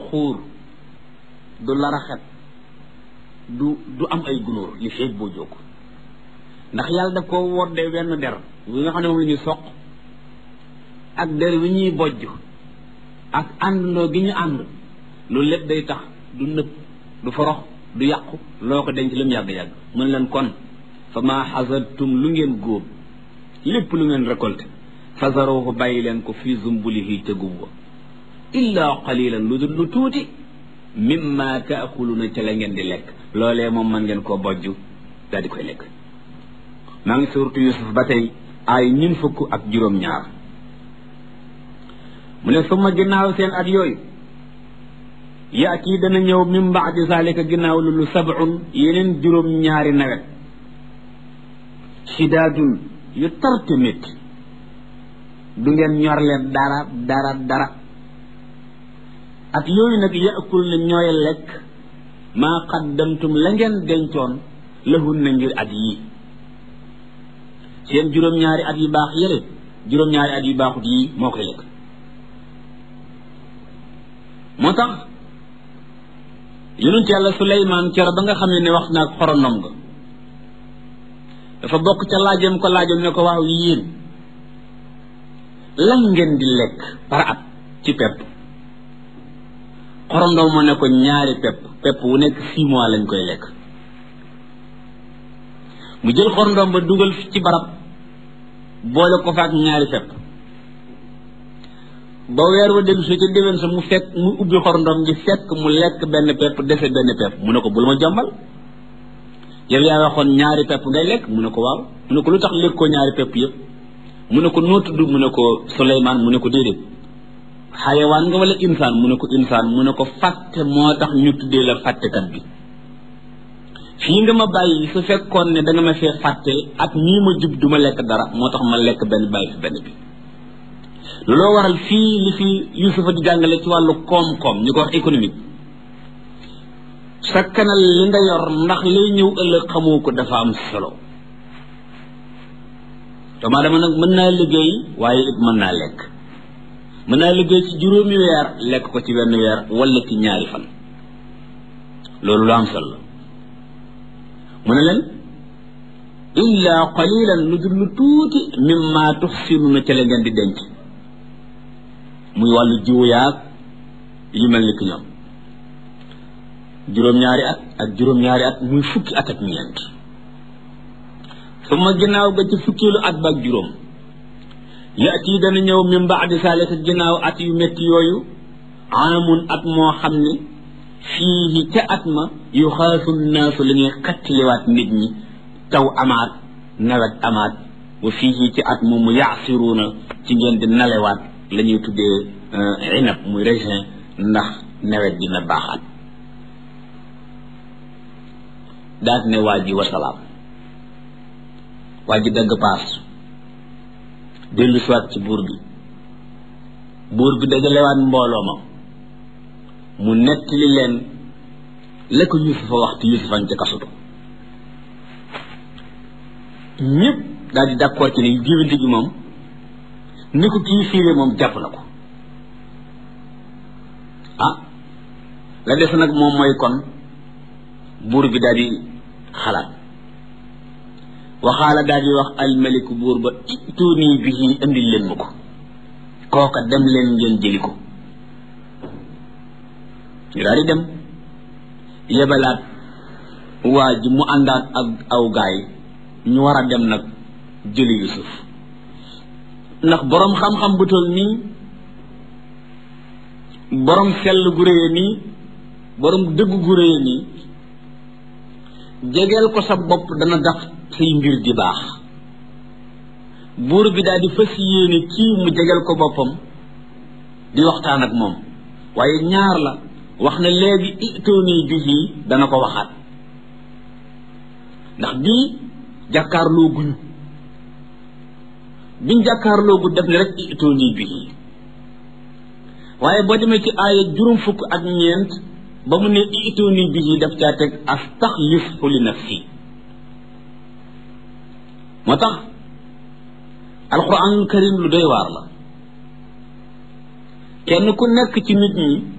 xuur du laraxet du am ay gunóor li feeg boo jóg ndax yàlla daf ko woddee wenn der wi nga xam ne moom la ñuy soq ak der wi ñuy bojj ak àndandoo gi ñu ànd loolu lépp day tax du nëb du forox du yàqu loo ko denc lu mu yàgg-yàgg mën leen kon fa maa xasadtum lu ngeen góob lépp lu ngeen récolté fazaruhu bàyyi leen ko fii zumbulihi ca gub wa illa qalilan lu dul lu tuuti mimma taakuluna ca la ngeen di lekk loolee moom mën ngeen koo bojj daal di koy lekk maa ngi suuratu Yusuf ba tey ay ñun fukk ak juróom-ñaar mu ne suma ginnaaw seen at yooyu yaati dana ñëw min baadi zalika ginnaaw lu sab'un yeneen juróom-ñaari nawet shidaadun yu tarte métti du ngeen ñorle dara at yooyu nag yaakul na ñooy lekk maa qaddamtum la ngeen dencoon lahun na ngir at yii seen juróom-ñaari at yu baax yële juróom-ñaari at yu baaxut yii moo koy lekk moo tax yonent yàlla Suleymaan cero ba nga xam ne wax naag xorondom ga dafa bokk ca laajam ko laajam ne ko waaw yéen lan ngeen di lekk par at ci pepp xorondom moo ne ko ñaari pepp wu nekk 6 mois lañ koy lekk mu jël xorondom ba dugal ci barab boole ko faak ñaari pepp ba weer wa dellu si ca déwén sa mu ubbi xorondom gi fekk mu lekk benn pepp dese benn pepp mu ne ko bul ma jombal yow yaa waxoon ñaari pepp ngay lekk mu ne ko waaw mu ne ko lu tax lekkoo ñaari pepp yëpp mu ne ko noo tudd mu ne ko Suleymaan mu ne ko déedéet xayawaan nga wala insaan mu ne ko insaan mu ne ko fàtte moo tax ñu tuddee la fàttekat bi fii nga ma bàyyi su fekkoon ne da nga ma fee fàtte ak ñii ma jub du ma lekk dara moo tax ma lekk benn bàyyi fi benn bi looloo waral fii li fi Yuusufa di jàngale ci wàllu koom-koom ñu ko wax économique sakkanal li nga yor ndax lay ñëw ëllëg xamoo ko dafa am solo doomu aadama nag mën naa liggéey waaye it mën naa lekk mën naa liggéey ci juróomi weer lekk ko ci benn weer wala ci ñaari fan loolu lu am solo mu ne leen illa qalilan lu dul lu tuuti mimma tuxsinuna ca la ngeen di denc muy wàllu jiwu yaag yu mel ni ki ñoom juróom-ñaari at ak juróom-ñaari at muy fukki at ak ñeent suma ginnaaw ba ci fukkilu at ba ak juróom yaati dana ñëw min baadi saalika ginnaaw at yu métti yooyu amun at moo xam ne fii ca at ma yu xaasu naasu la ñuy xattiliwaat nit ñi taw amaat nawet amaat wa fii ci at moomu yaasiruuna ci ngeen di nalewaat la ñuy tuddee inab muy raisin ndax nawet dina baaxaat daat ne waa ji wasalaam waa ji dagg paas dellu siwaat ci buur bi dajalewaat mbooloo ma mu nettali leen la ko Yuusufa waxtu Yuusufa ca kasutu ñëpp daal di d'accord ci ne géwénte gi moom ni ko kii fiire moom jàpp na ko la des nag moom mooy kon buur bi daal di xalaat waxaala daal di wax almaliku buur ba ituuni bihi indil leen ma ko kooka dem leen ngeen jëli ko ñu daal di dem yebalaat waa ji mu àndaat ak aw gaay ñu war a dem nag jëli Yusuf ndax boroom xam-xam bu toll nii boroom sell gu réye nii boroom dëgg gu réye nii jegeel ko sa bopp dana tax say mbir di baax buur bi daal di fas yéene kii mu jegeel ko boppam di waxtaan ak moom waaye ñaar la wax na léegi itooni bihi dana ko waxaat ndax bii jàkkaarloo guñu biñ jàkkaarloo gu def ne rek itooni bihi waaye boo demee ci aaya juróom fukk ak ñeent ba mu ne itooni bihi daf caa teg astaxlifu li nafsi moo tax alquranul karim lu doy waar la kenn ku nekk ci nit ñi